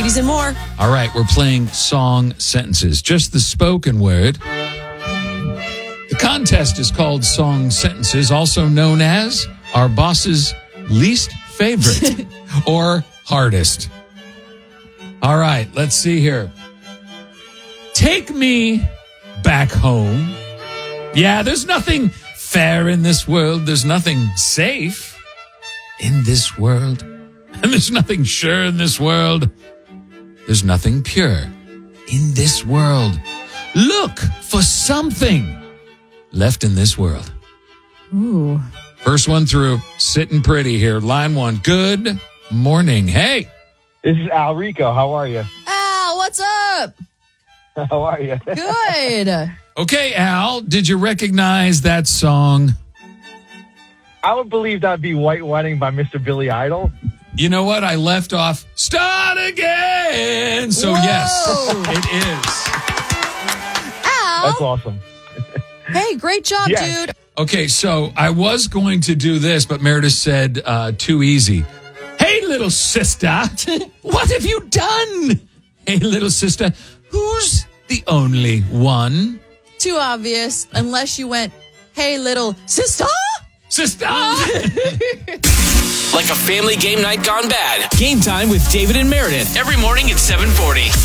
Ladies and more. All right, we're playing song sentences, just the spoken word. The contest is called Song Sentences, also known as our boss's least favorite or hardest. All right, let's see here. Take me back home. Yeah, there's nothing fair in this world. There's nothing safe in this world. And there's nothing sure in this world. There's nothing pure in this world. Look for something left in this world. Ooh. First one through, sitting pretty here. Line one. Good morning. Hey. This is Al Rico. How are you? Al, what's up? How are you? Good. Okay, Al, did you recognize that song? I would believe that'd be White Wedding by Mr. Billy Idol. You know what? I left off Start Again. So, Whoa. yes, it is. Al. That's awesome. Hey, great job, Yes. dude. Okay, so I was going to do this, but Meredith said too easy. Hey, little sister, what have you done? Hey, little sister, who's the only one? Too obvious, unless you went, hey, little sister. Sister! Like a family game night gone bad. Game time with David and Meredith every morning at 7:40.